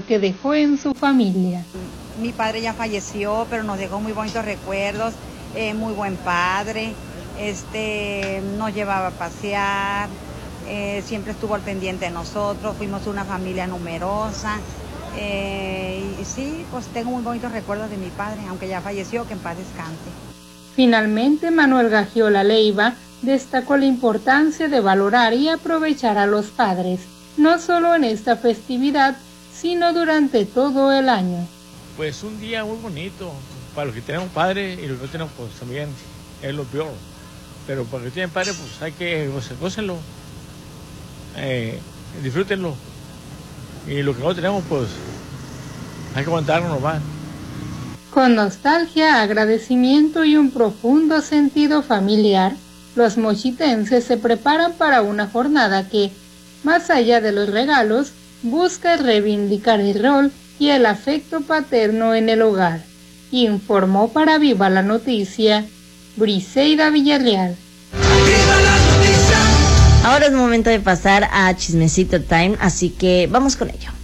legado que dejó en su familia. Mi padre ya falleció, pero nos dejó muy bonitos recuerdos, muy buen padre, nos llevaba a pasear, siempre estuvo al pendiente de nosotros, fuimos una familia numerosa, y sí, pues tengo muy bonitos recuerdos de mi padre, aunque ya falleció, que en paz descanse. Finalmente, Manuel Gagiola Leiva destacó la importancia de valorar y aprovechar a los padres, no solo en esta festividad, sino durante todo el año. Pues un día muy bonito, para los que tenemos padres y los que no tenemos, pues también es lo peor. Pero para los que tienen padres, pues hay que gócenlo, disfrútenlo. Y lo que no tenemos, pues hay que aguantarlo nomás. Con nostalgia, agradecimiento y un profundo sentido familiar, los mochitenses se preparan para una jornada que, más allá de los regalos, busca reivindicar el rol y el afecto paterno en el hogar. Informó para Viva la Noticia, Briseida Villarreal. Ahora es momento de pasar a Chismecito Time, así que vamos con ello.